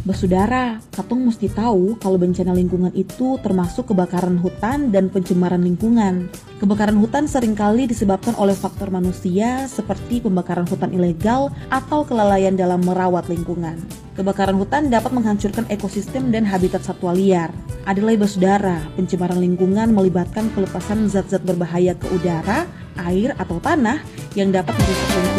Basudara, katong mesti tahu kalau bencana lingkungan itu termasuk kebakaran hutan dan pencemaran lingkungan. Kebakaran hutan seringkali disebabkan oleh faktor manusia seperti pembakaran hutan ilegal atau kelalaian dalam merawat lingkungan. Kebakaran hutan dapat menghancurkan ekosistem dan habitat satwa liar. Adilai basudara, pencemaran lingkungan melibatkan pelepasan zat-zat berbahaya ke udara, air, atau tanah yang dapat merusak lingkungan.